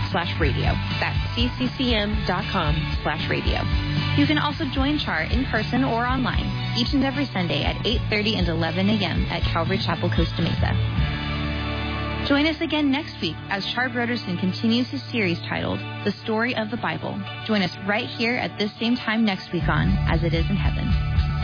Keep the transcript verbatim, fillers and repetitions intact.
slash radio. That's cccm.com slash radio. You can also join Char in person or online each and every Sunday at eight thirty and eleven a.m. at Calvary Chapel, Costa Mesa. Join us again next week as Char Broderson continues his series titled The Story of the Bible. Join us right here at this same time next week on As It Is in Heaven.